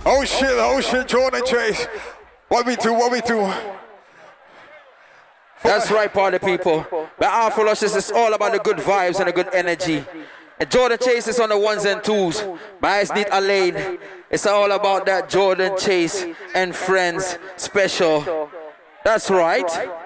Oh shit, Jordan Chase. What we do? That's right, party people. But Afro Luscious is all about the good vibes and the good energy. And Jordan Chase is on the ones and twos. My eyes need a lane. It's all about that Jordan Chase and friends special. That's right.